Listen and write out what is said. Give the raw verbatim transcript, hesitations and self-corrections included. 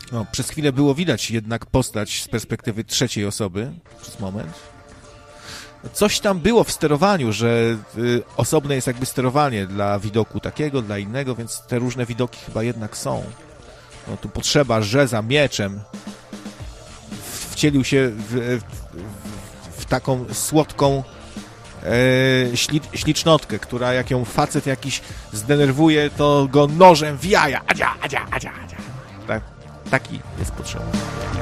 No, przez chwilę było widać jednak postać z perspektywy trzeciej osoby, przez moment. Coś tam było w sterowaniu, że y, osobne jest jakby sterowanie dla widoku takiego, dla innego, więc te różne widoki chyba jednak są. No, tu potrzeba żeza mieczem wcielił się w, w, w taką słodką e, śli, ślicznotkę, która jak ją facet jakiś zdenerwuje, to go nożem w jaja. Adzia, adzia, adzia, adzia. Tak, taki jest potrzebny.